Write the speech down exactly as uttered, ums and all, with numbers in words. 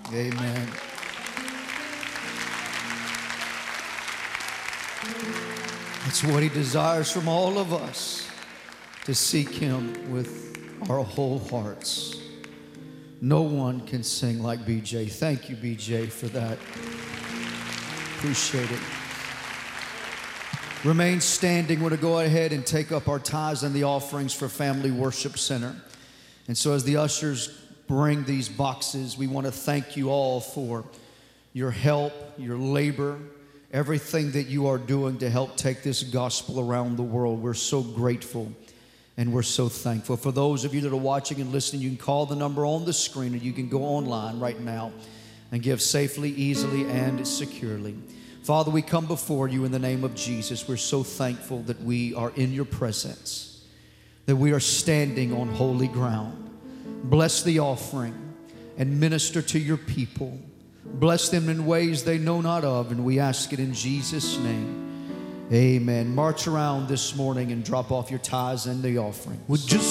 Amen. That's what he desires from all of us, to seek him with our whole hearts. No one can sing like B J. Thank you, B J, for that. Appreciate it. Remain standing. We're going to go ahead and take up our tithes and the offerings for Family Worship Center. And so as the ushers bring these boxes, we want to thank you all for your help, your labor, everything that you are doing to help take this gospel around the world. We're so grateful and we're so thankful. For those of you that are watching and listening, you can call the number on the screen, or you can go online right now and give safely, easily, and securely. Father, we come before you in the name of Jesus. We're so thankful that we are in your presence, that we are standing on holy ground. Bless the offering and minister to your people. Bless them in ways they know not of, and we ask it in Jesus' name. Amen. March around this morning and drop off your tithes and the offering.